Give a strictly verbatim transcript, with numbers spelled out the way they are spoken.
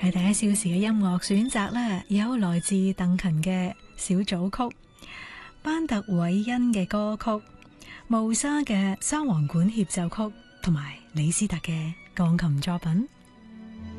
喺第一小時嘅音樂選擇呢，有來自鄧芹嘅小組曲，班特韋恩嘅歌曲，慕沙嘅沙皇管協奏曲，同埋李斯特嘅鋼琴作品。